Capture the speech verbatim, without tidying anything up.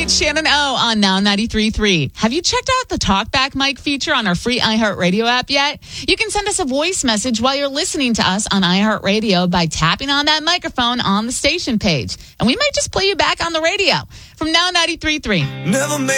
It's Shannon O on Now ninety-three point three. Have you checked out the Talkback Mic feature on our free iHeartRadio app yet? You can send us a voice message while you're listening to us on iHeartRadio by tapping on that microphone on the station page. And we might just play you back on the radio. From Now ninety-three point three. Never